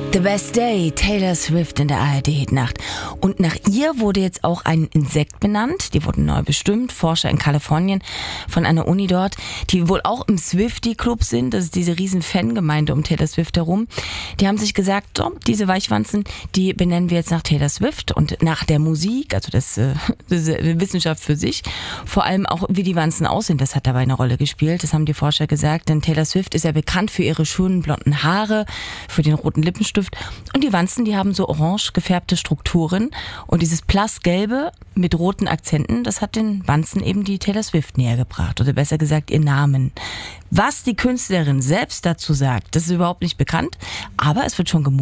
The Best Day, Taylor Swift in der ARD-Hitnacht. Und nach ihr wurde jetzt auch ein Insekt benannt. Die wurden neu bestimmt. Forscher in Kalifornien von einer Uni dort, die wohl auch im Swiftie-Club sind. Das ist diese riesen Fangemeinde um Taylor Swift herum. Die haben sich gesagt, so, diese Weichwanzen, die benennen wir jetzt nach Taylor Swift und nach der Musik, also das ist Wissenschaft für sich. Vor allem auch, wie die Wanzen aussehen, das hat dabei eine Rolle gespielt. Das haben die Forscher gesagt, denn Taylor Swift ist ja bekannt für ihre schönen blonden Haare, für den roten Lippenstift. Und die Wanzen, die haben so orange gefärbte Strukturen. Und dieses Blassgelbe mit roten Akzenten, das hat den Wanzen eben die Taylor Swift näher gebracht. Oder besser gesagt, ihr Namen. Was die Künstlerin selbst dazu sagt, das ist überhaupt nicht bekannt. Aber es wird schon gemunkelt,